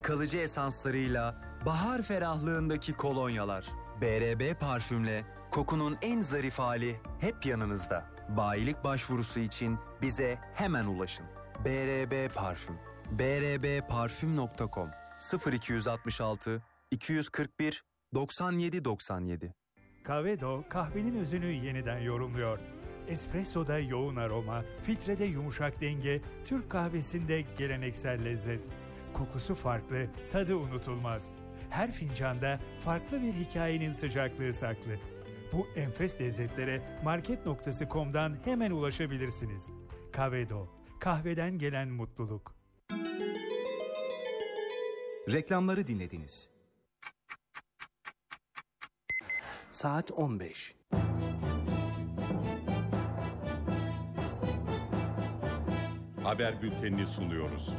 kalıcı esanslarıyla bahar ferahlığındaki kolonyalar. BRB Parfüm'le kokunun en zarif hali hep yanınızda. Bayilik başvurusu için bize hemen ulaşın. BRB Parfüm. brBparfüm.com 0266 241 97 97. Kavedo kahvenin özünü yeniden yorumluyor. Espresso'da yoğun aroma, filtrede yumuşak denge, Türk kahvesinde geleneksel lezzet. Kokusu farklı, tadı unutulmaz. Her fincanda farklı bir hikayenin sıcaklığı saklı. Bu enfes lezzetlere market.com'dan hemen ulaşabilirsiniz. Kavedo, kahveden gelen mutluluk. Reklamları dinlediniz. Saat 15. Haber bültenini sunuyoruz.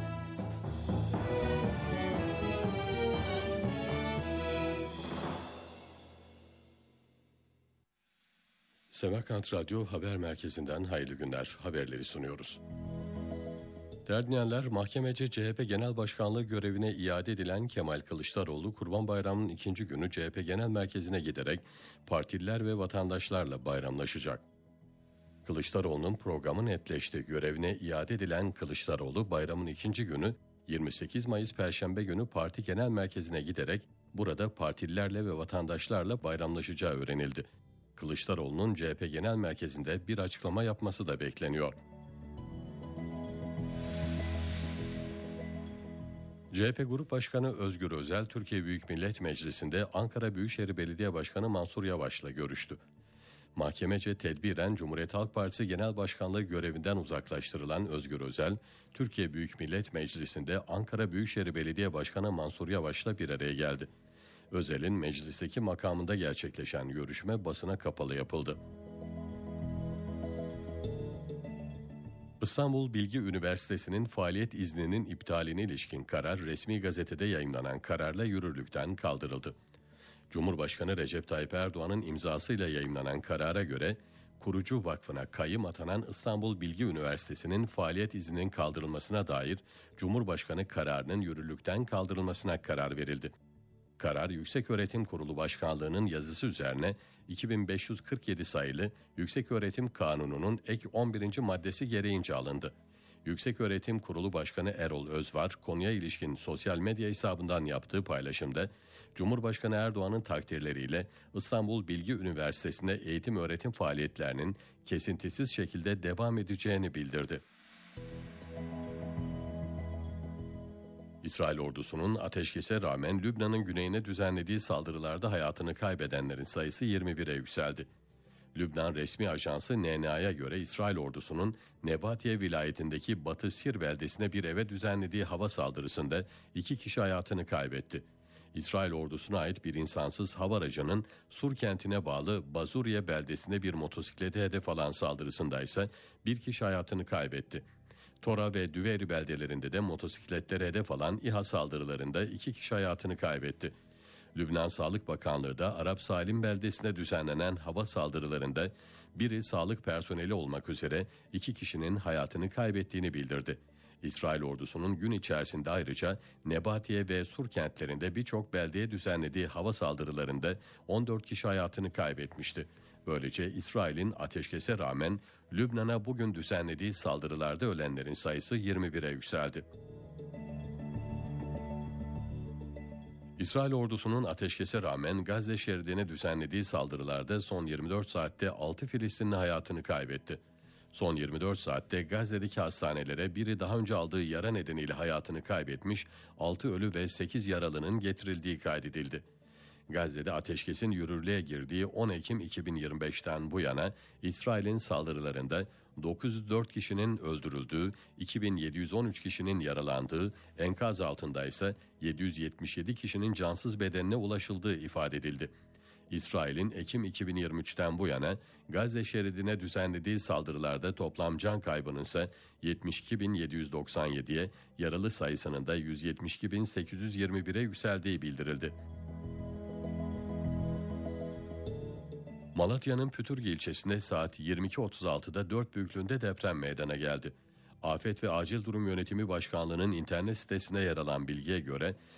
Semerkant Radyo Haber Merkezi'nden hayırlı günler, haberleri sunuyoruz. Değerli dinleyenler, mahkemece CHP Genel Başkanlığı görevine iade edilen Kemal Kılıçdaroğlu, Kurban Bayramı'nın ikinci günü CHP Genel Merkezi'ne giderek partililer ve vatandaşlarla bayramlaşacak. Kılıçdaroğlu'nun programı netleşti. Görevine iade edilen Kılıçdaroğlu, bayramın ikinci günü 28 Mayıs Perşembe günü parti genel merkezine giderek burada partililerle ve vatandaşlarla bayramlaşacağı öğrenildi. Kılıçdaroğlu'nun CHP Genel Merkezi'nde bir açıklama yapması da bekleniyor. CHP Grup Başkanı Özgür Özel, Türkiye Büyük Millet Meclisi'nde Ankara Büyükşehir Belediye Başkanı Mansur Yavaş'la görüştü. Mahkemece tedbiren Cumhuriyet Halk Partisi Genel Başkanlığı görevinden uzaklaştırılan Özgür Özel, Türkiye Büyük Millet Meclisi'nde Ankara Büyükşehir Belediye Başkanı Mansur Yavaş'la bir araya geldi. Özel'in meclisteki makamında gerçekleşen görüşme basına kapalı yapıldı. İstanbul Bilgi Üniversitesi'nin faaliyet izninin iptaline ilişkin karar resmi gazetede yayımlanan kararla yürürlükten kaldırıldı. Cumhurbaşkanı Recep Tayyip Erdoğan'ın imzasıyla yayımlanan karara göre kurucu vakfına kayyım atanan İstanbul Bilgi Üniversitesi'nin faaliyet izninin kaldırılmasına dair Cumhurbaşkanı kararının yürürlükten kaldırılmasına karar verildi. Karar Yükseköğretim Kurulu Başkanlığı'nın yazısı üzerine 2547 sayılı Yükseköğretim Kanunu'nun ek 11. maddesi gereğince alındı. Yükseköğretim Kurulu Başkanı Erol Özvar konuya ilişkin sosyal medya hesabından yaptığı paylaşımda Cumhurbaşkanı Erdoğan'ın takdirleriyle İstanbul Bilgi Üniversitesi'nde eğitim öğretim faaliyetlerinin kesintisiz şekilde devam edeceğini bildirdi. İsrail ordusunun ateşkese rağmen Lübnan'ın güneyine düzenlediği saldırılarda hayatını kaybedenlerin sayısı 21'e yükseldi. Lübnan resmi ajansı NNA'ya göre İsrail ordusunun Nebatiye vilayetindeki Batı Sir beldesine bir eve düzenlediği hava saldırısında 2 kişi hayatını kaybetti. İsrail ordusuna ait bir insansız hava aracının Sur kentine bağlı Bazuriye beldesinde bir motosiklete hedef alan saldırısında ise 1 kişi hayatını kaybetti. Tora ve Düveri beldelerinde de motosikletlere hedef alan İHA saldırılarında 2 kişi hayatını kaybetti. Lübnan Sağlık Bakanlığı da Arap Salim beldesine düzenlenen hava saldırılarında biri sağlık personeli olmak üzere 2 kişinin hayatını kaybettiğini bildirdi. İsrail ordusunun gün içerisinde ayrıca Nebatiye ve Sur kentlerinde birçok beldeye düzenlediği hava saldırılarında 14 kişi hayatını kaybetmişti. Böylece İsrail'in ateşkese rağmen Lübnan'a bugün düzenlediği saldırılarda ölenlerin sayısı 21'e yükseldi. İsrail ordusunun ateşkese rağmen Gazze şeridine düzenlediği saldırılarda son 24 saatte 6 Filistinli hayatını kaybetti. Son 24 saatte Gazze'deki hastanelere biri daha önce aldığı yara nedeniyle hayatını kaybetmiş, 6 ölü ve 8 yaralının getirildiği kaydedildi. Gazze'de ateşkesin yürürlüğe girdiği 10 Ekim 2025'ten bu yana İsrail'in saldırılarında 904 kişinin öldürüldüğü, 2713 kişinin yaralandığı, enkaz altında ise 777 kişinin cansız bedenine ulaşıldığı ifade edildi. İsrail'in Ekim 2023'ten bu yana Gazze şeridine düzenlediği saldırılarda toplam can kaybının ise 72.797'ye, yaralı sayısının da 172.821'e yükseldiği bildirildi. Malatya'nın Pütürge ilçesinde saat 22.36'da 4 büyüklüğünde deprem meydana geldi. Afet ve Acil Durum Yönetimi Başkanlığı'nın internet sitesine yer alan bilgiye göre